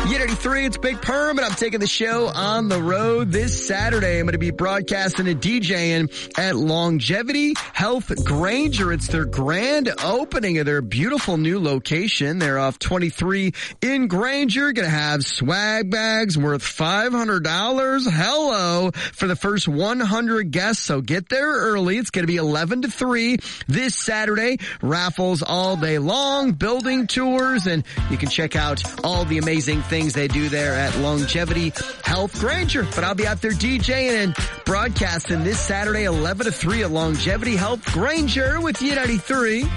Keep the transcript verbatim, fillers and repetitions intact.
Unit eighty-three, it's Big Perm, and I'm taking the show on the road this Saturday. I'm going to be broadcasting and DJing at Longevity Health Granger. It's their grand opening of their beautiful new location. They're off twenty-three in Granger. Going to have swag bags worth five hundred dollars. Hello for the first one hundred guests, so get there early. It's going to be eleven to three this Saturday. Raffles all day long, building tours, and you can check out all the amazing things they do there at Longevity Health Granger. But I'll be out there DJing and broadcasting this Saturday, eleven to three at Longevity Health Granger with U ninety-three.